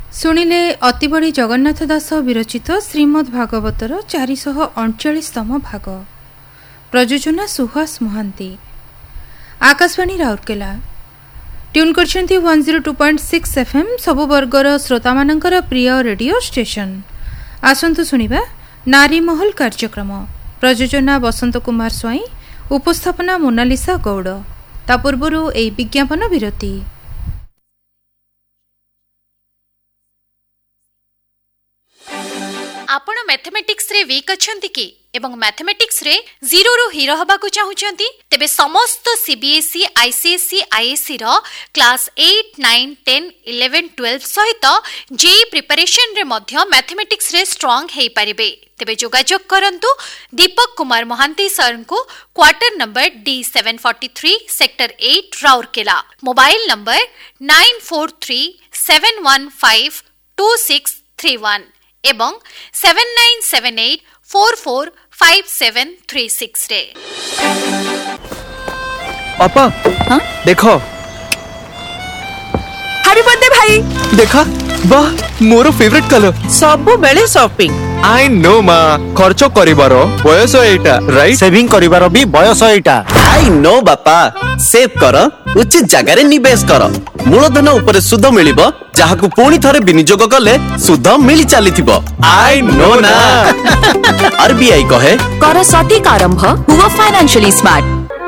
शुणिले अतिबड़ी जगन्नाथ दास विरचित श्रीमद् भागवतर 439तम भाग। प्रयोजना Suhas Mahanti. Akashvani Rourkela. Tune करछन्ती 102.6 FM सबु वर्गर श्रोता मानकर प्रिय रेडियो स्टेशन। आसंतु सुनिबा नारी महल कार्यक्रम। प्रयोजना बसंत कुमार स्वाई। उपस्थापना मोनालिसा गौड़। ता पूर्वरु एई विज्ञापन विरति। आपण मैथमेटिक्स रे वीक अछंती कि एवं मैथमेटिक्स रे जीरो रो हीरो हबा को चाहुचंती तेबे समस्त सीबीएसई आईसीएसई आईएससी रो क्लास 8 9 10 11 12 सहित जेई प्रिपरेशन रे मध्य मैथमेटिक्स रे स्ट्रांग हेई परिबे। तेबे जोगाजोग करंतु दीपक कुमार महांती सर को quarter number D743 sector 8 Rourkela. Mobile number 9437152631 एवं 7978445736 रे। पापा हाँ? देखो हैप्पी बर्थडे भाई। देखा वाह मोर फेवरेट कलर। सब बेले शॉपिंग। आई नो माँ खर्च करिबारो बयस एटा राइट। सेविंग करिबारो भी बयस एटा। आई नो बापा सेव कर उचित जगह रे निवेश कर मूलधन ऊपर सुध मिलिबो जहाकू पुणी थरे विनियोग कले सुध मिली चलीथिबो। आई नो ना आरबीआई कहे कर सटीक आरंभ हुआ फाइनेंशियली स्मार्ट।